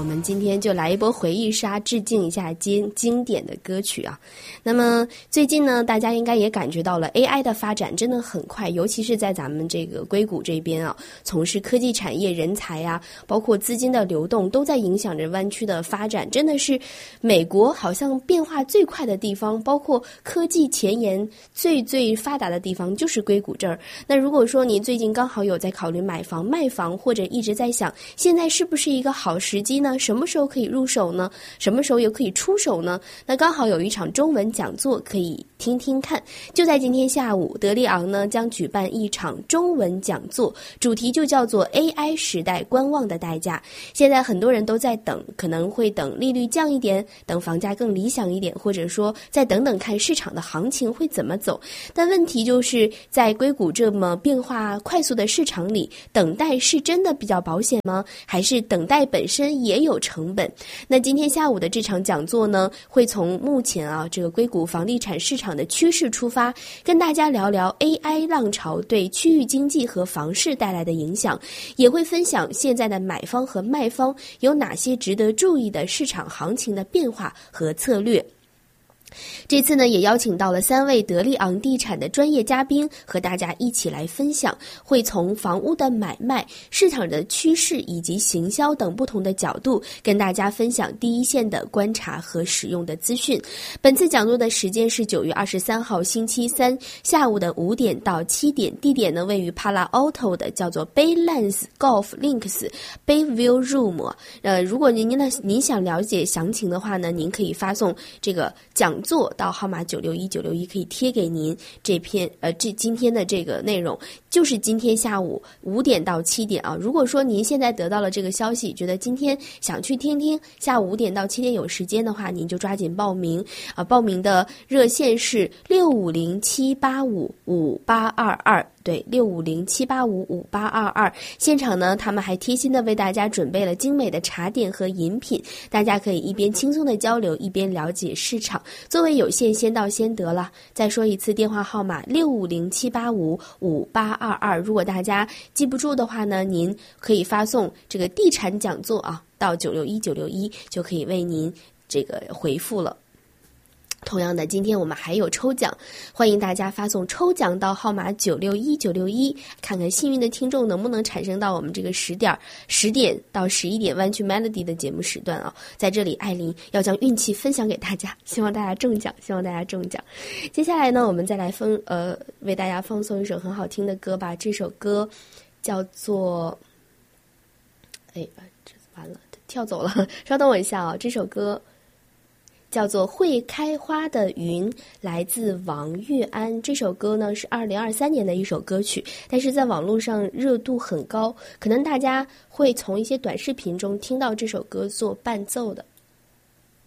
们今天就来一波回忆杀，致敬一下经典的歌曲啊。那么最近呢，大家应该也感觉到了 AI 的发展真的很快，尤其是在咱们这个硅谷这边啊，从事科技产业人才啊，包括资金的流动，都在影响着湾区的发展。真的是美国好像变化最快的地方，包括科技前沿最发达的地方就是硅谷这儿。那如果说你最近刚好有在考虑买房卖房，或者一直在想现在是不是一个好时机呢？什么时候可以入手呢？什么时候又可以出手呢？那刚好有一场中文讲座可以听听看。就在今天下午，德利昂呢将举办一场中文讲座，主题就叫做 AI 时代观望的代价。现在很多人都在等，可能会等利率降一点，等房价更理想一点，或者说再等等看市场的行情会怎么走。但问题就是在硅谷这么变化快速的市场里，等待是真的比较保险吗？还是等待本身也有成本？那今天下午的这场讲座呢，会从目前这个硅谷房地产市场的趋势出发，跟大家聊聊 AI 浪潮对区域经济和房市带来的影响，也会分享现在的买方和卖方有哪些值得注意的市场行情的变化和策略。这次呢，也邀请到了3位德利昂地产的专业嘉宾，和大家一起来分享，会从房屋的买卖、市场的趋势以及行销等不同的角度，跟大家分享第一线的观察和使用的资讯。本次讲座的时间是9月23号星期三下午的5点到7点，地点呢位于帕拉奥特的叫做 Baylands Golf Links Bayview Room。如果您想了解详情的话呢，您可以发送这个讲座到号码961961，可以贴给您这篇今天的这个内容，就是今天下午5点到7点啊。如果说您现在得到了这个消息，觉得今天想去听听，下午5点到7点有时间的话，您就抓紧报名啊！报名的热线是650-785-5822。对，650-785-5822。现场呢，他们还贴心的为大家准备了精美的茶点和饮品，大家可以一边轻松的交流，一边了解市场。座位有限，先到先得了。再说一次电话号码650-785-5822。如果大家记不住的话呢，您可以发送这个地产讲座到961961，就可以为您这个回复了。同样的，今天我们还有抽奖，欢迎大家发送抽奖到号码961961，看看幸运的听众能不能产生到我们这个10点到11点湾区 Melody 的节目时段啊。在这里，艾琳要将运气分享给大家，希望大家中奖，希望大家中奖。接下来呢，我们再来为大家放送一首很好听的歌吧。这首歌叫做这完了，跳走了，稍等我一下啊。这首歌叫做会开花的云，来自王悦安。这首歌呢是2023年的一首歌曲，但是在网络上热度很高，可能大家会从一些短视频中听到这首歌做伴奏的。